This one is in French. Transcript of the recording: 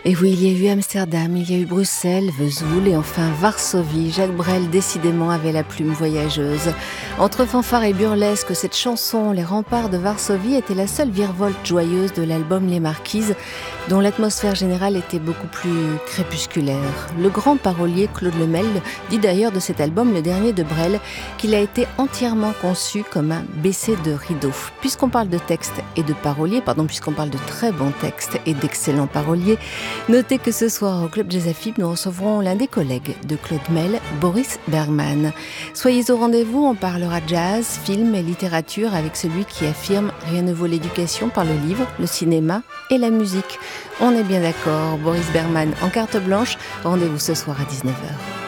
Et oui, il y a eu Amsterdam, il y a eu Bruxelles, Vesoul et enfin Varsovie. Jacques Brel, décidément, avait la plume voyageuse. Entre fanfare et burlesque, cette chanson, Les remparts de Varsovie, était la seule virevolte joyeuse de l'album Les Marquises, dont l'atmosphère générale était beaucoup plus crépusculaire. Le grand parolier Claude Lemel dit d'ailleurs de cet album, le dernier de Brel, qu'il a été entièrement conçu comme un baiser de rideau. Puisqu'on parle de texte et de parolier, puisqu'on parle de très bons textes et d'excellents paroliers, notez que ce soir au Club Jazz Afib, nous recevrons l'un des collègues de Claude Mel, Boris Bergman. Soyez au rendez-vous, on parlera jazz, film et littérature avec celui qui affirme « Rien ne vaut l'éducation par le livre, le cinéma et la musique ». On est bien d'accord, Boris Bergman en carte blanche. Rendez-vous ce soir à 19h.